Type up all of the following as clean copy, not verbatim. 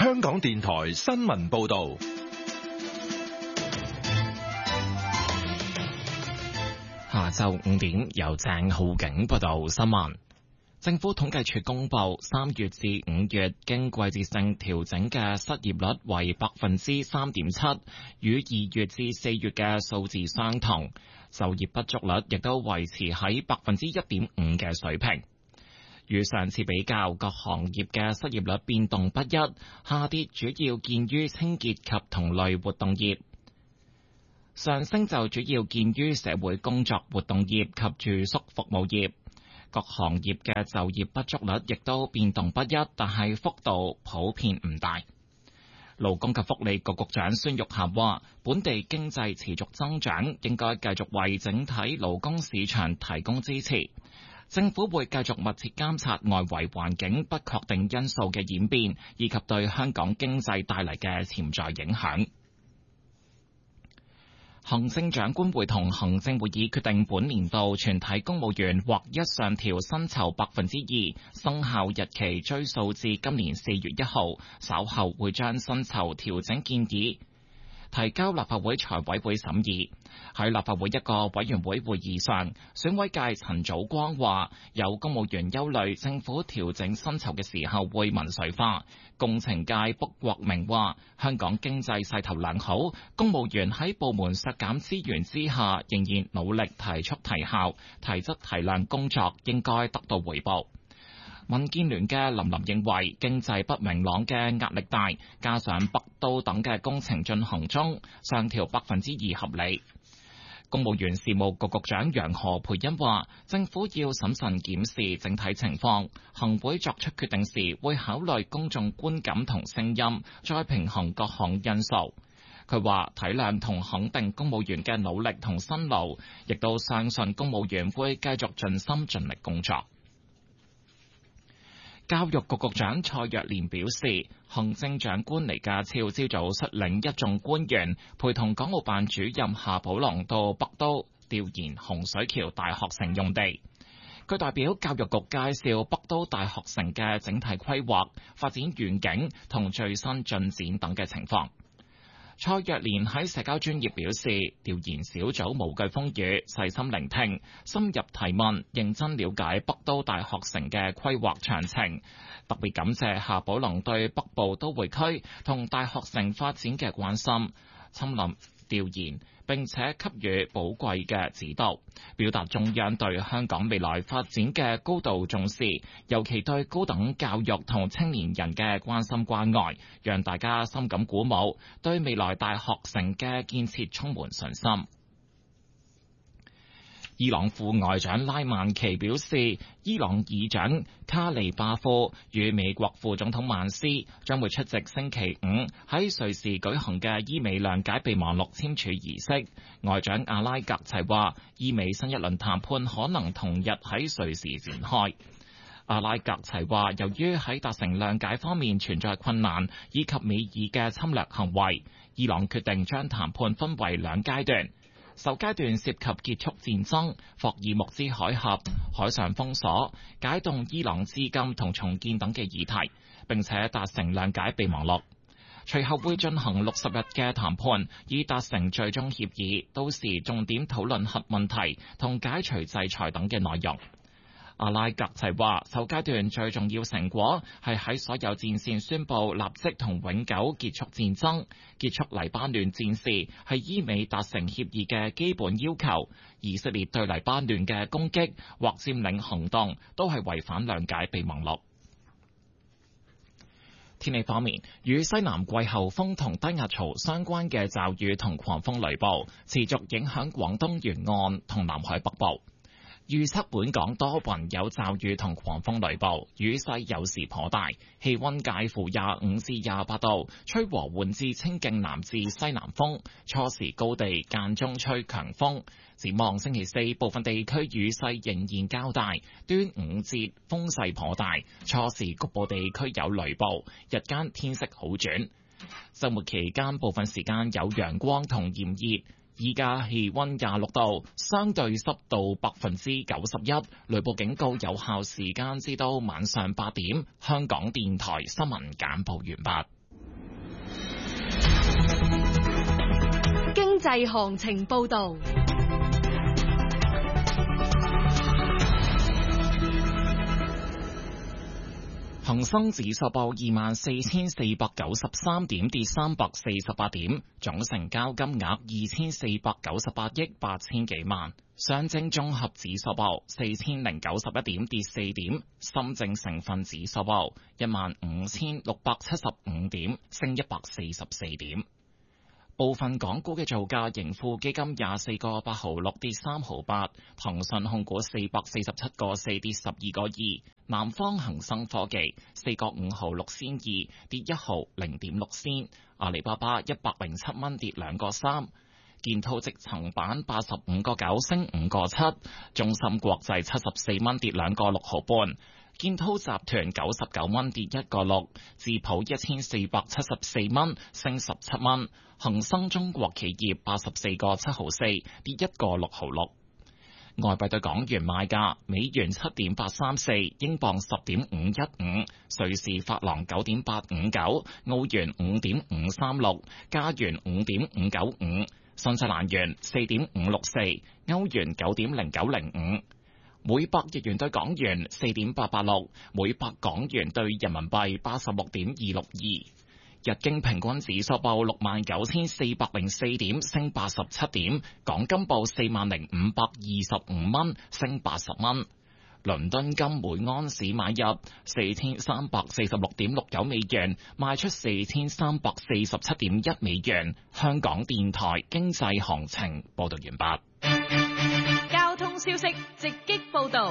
香港電台新聞報道。 下晝5點，由鄭浩景報道新聞。政府統計處公布，3月至5月經季節性調整嘅失業率為3.7%，與2月至4月嘅數字相同。就業不足率亦都維持喺1.5%嘅水平。與上次比較，各行業嘅失業率變動不一，下跌主要見於清潔及同類活動業，上升就主要見於社會工作活動業及住宿服務業。各行業嘅就業不足率亦都變動不一，但係幅度普遍唔大。勞工及福利局局長孫玉菡話，本地經濟持續增長，應該繼續為整體勞工市場提供支持。政府會繼續密切監察外圍環境不確定因素嘅演變，以及對香港經濟帶嚟嘅潛在影響。行政長官會同行政會議決定，本年度全體公務員劃一上調薪酬2%，生效日期追溯至今年4月1號。稍後會將薪酬調整建議提交立法會財委會審議。喺立法會一個委員會會議上，選委界陳祖光話，有公務員憂慮政府調整薪酬嘅時候會民粹化。工程界卜國明話，香港經濟勢頭良好，公務員喺部門削減資源之下，仍然努力提速提效、提質提量工作，應該得到回報。民建聯嘅林琳認為，經濟不明朗嘅壓力大，加上北都等嘅工程進行中，上調2%合理。公務員事務局局長楊何蓓茵話，政府要審慎檢視整體情況，行會作出決定時會考慮公眾觀感同聲音，再平衡各項因素。佢話體諒同肯定公務員嘅努力同辛勞，亦都相信公務員會繼續盡心盡力工作。教育局局長蔡若蓮表示，行政長官李家超朝早率領一眾官員，陪同港澳辦主任夏寶龍到北都調研洪水橋大學城用地。佢代表教育局介紹北都大學城嘅整體規劃、發展願景同最新進展等嘅情況。蔡若蓮喺社交專頁表示，調研小組無懼風雨，細心聆聽，深入提問，認真了解北都大學城嘅規劃詳情。特別感謝夏寶龍對北部都會區同大學城發展嘅關心，親臨調研，並且給予寶貴嘅指導，表達中央對香港未來發展嘅高度重視，尤其對高等教育同青年人嘅關心關愛，讓大家深感鼓舞，對未來大學城嘅建設充滿信心。伊朗副外長拉曼奇表示，伊朗議長卡利巴夫與美國副總統曼斯將會出席星期5喺瑞士舉行嘅伊美諒解備忘錄簽署儀式。外長阿拉格齊話，伊美新一輪談判可能同日喺瑞士展開。阿拉格齊話，由於喺達成諒解方面存在困難，以及美爾嘅侵略行為，伊朗決定將談判分為2階段。首階段涉及結束戰爭、霍爾木茲海峽、海上封鎖、解凍伊朗資金同重建等嘅議題，並且達成諒解備忘錄。隨後會進行60日嘅談判，以達成最終協議，到時重點討論核問題同解除制裁等嘅內容。阿拉格齊話，首階段最重要成果係喺所有戰線宣布立即同永久結束戰爭，結束黎巴嫩戰事係伊美達成協議嘅基本要求。以色列對黎巴嫩嘅攻擊或佔領行動都係違反諒解備忘錄。天氣方面，與西南季候風同低壓槽相關嘅驟雨同狂風雷暴持續影響廣東沿岸同南海北部。預測本港多雲有驟雨同狂風雷暴，雨勢有時頗大，氣溫介乎25至28度，吹和緩至清勁南至西南風，初時高地間中吹強風。展望星期四，部分地區雨勢仍然較大，端午節風勢頗大，初時局部地區有雷暴，日間天色好轉。週末期間部分時間有陽光同炎熱。依家氣溫26度，相對濕度91%，雷暴警告有效時間至到晚上8點。香港電台新聞簡報完畢。 濟行情報道。 恒生指數報24,493點，跌348點，總成交金額2,498億8千幾萬。上證綜合指數報4,091點，跌4點。深證成分指數報15,675點，升144點。部分港股嘅造價，盈富基金24個8毫6跌3毫8，騰訊控股447個4跌12個2，南方恒生科技4個5毫6仙2跌1毫0.6仙，阿里巴巴107蚊跌2個3，建滔積層板85個9升5個7，中芯國際74蚊跌2個6毫半。建滔集團99蚊跌1個6，智普1474蚊升17蚊，恒生中國企業84個7毫4跌1個6毫6。外幣對港元賣價：美元7.834，英鎊10.515，瑞士法郎9.859，澳元5.536，加元5.595，新西蘭元4.564，歐元9.0905。每百日元對港元4.886，每百港元對人民幣86.262。日經平均指數報69,404點，升87點。港金報40,525蚊，升80蚊。倫敦金每安士買入4,346.69美元，賣出4,347.1美元。香港電台經濟行情報道完畢。 交通消息直擊報道。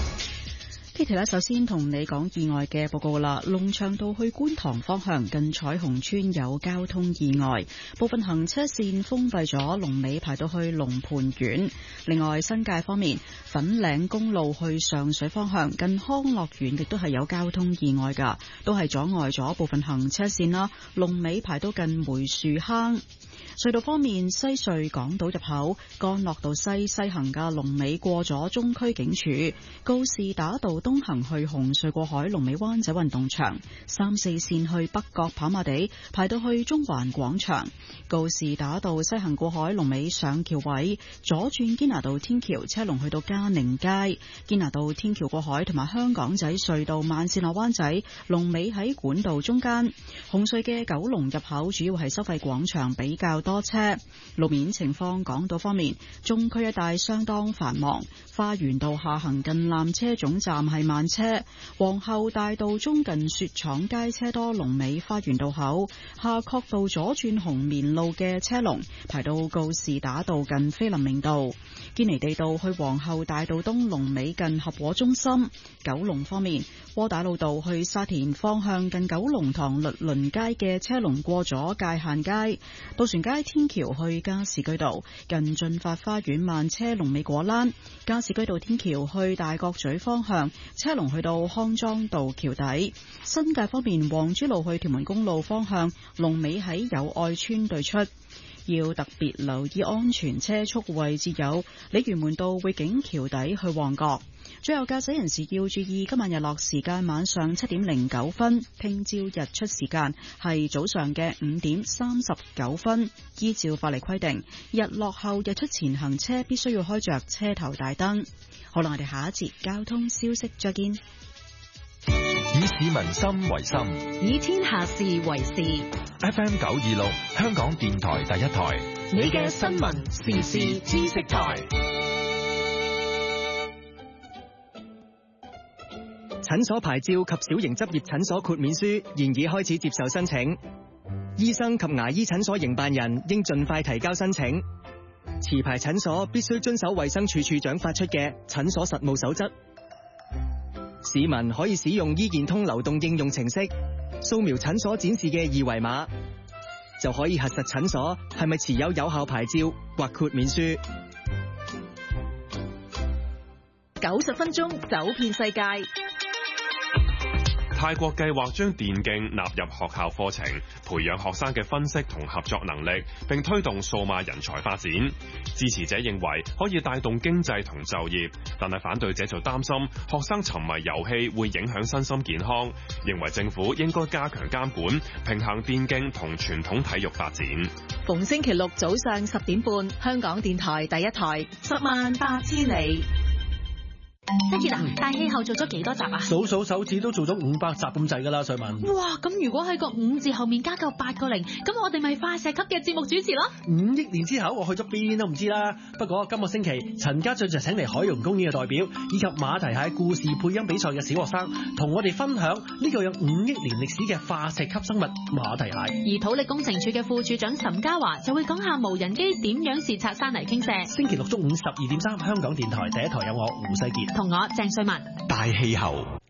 Kitty 咧，首先同你講意外嘅報告啦。龍翔道去觀塘方向近彩虹村有交通意外，部分行車線封閉咗，龍尾排到去龍蟠苑。另外新界方面，粉嶺公路去上水方向近康樂苑亦都係有交通意外噶，都係阻礙咗部分行車線啦。龍尾排到近梅樹坑。隧道方面，西隧港島入口干諾道西行嘅龍尾過咗中區警署，告士打道東行去紅隧過海龍尾灣仔運動場，3、4線去北角跑馬地排到去中環廣場，告士打道西行過海龍尾上橋位，左轉堅拿道天橋車龍去到嘉寧街，堅拿道天橋過海同埋香港仔隧道慢線落灣仔龍尾喺管道中間，紅隧嘅九龍入口主要係收費廣場比較多車。路面情況，港島方面，中區一帶相當繁忙，花園道下行近纜車總站係慢車，皇后大道中近雪廠街車多，龍尾花園道口，夏慤道左轉紅棉路嘅車龍排到告士打道近菲林明道，堅尼地道去皇后大道東龍尾近合和中心。九龍方面，窩打老道去沙田方向近九龍塘律倫街嘅車龍過咗界限街，渡船街天橋去加士居道近駿發花園慢車龍尾果欄，加士居道天橋去大角咀方向車龍去到康莊道橋底。新界方面，黃珠路去屯門公路方向龍尾喺友愛村對出，要特別留意安全車速位置有鯉魚門道匯景橋底去旺角。最後駕駛人士要注意，今晚日落時間晚上7點09分，聽朝日出時間係早上嘅5點39分。依照法例規定，日落後日出前行車必須要開着車頭大燈。好啦，我哋下一節交通消息再見。 以市民心為心， 以天下事為事。 FM 926，香港電台第一台， 你嘅新聞時事知識台。 診所牌照及小型執業診所豁免書現已開始接受申請，醫生及牙醫診所營辦人應盡快提交申請。持牌診所必須遵守衛生署署長發出嘅診所實務守則。市民可以使用醫健通流動應用程式，掃描診所展示嘅二維碼，就可以核實診所係咪持有有效牌照或豁免書。 90分鐘走遍世界。 泰國計劃將電競納入學校課程，培養學生嘅分析同合作能力，並推動數碼人才發展。支持者認為可以帶動經濟同就業，但係反對者就擔心學生沉迷遊戲會影響身心健康，認為政府應該加強監管，平衡電競同傳統體育發展。 逢星期六早上10點半，香港電台第一台，108000里。 一傑啊，大氣候做咗幾多集啊？ 數數手指都做咗500集咁滯噶啦，瑞文。 哇，咁如果喺個5字後面加夠8個0，咁我哋咪化石級嘅節目主持咯。 5億年之後我去咗邊都唔知啦。不過今個星期陳家俊就請嚟海洋公園嘅代表，以及馬蹄蟹故事配音比賽嘅小學生，同我哋分享呢個有5億年歷史嘅化石級生物馬蹄蟹。 而土力工程處嘅副處長岑家華就會講下無人機點樣視察山泥傾瀉。 星期六中午12點3，香港電台第一台有我胡世傑同我鄭瑞文。 大氣候。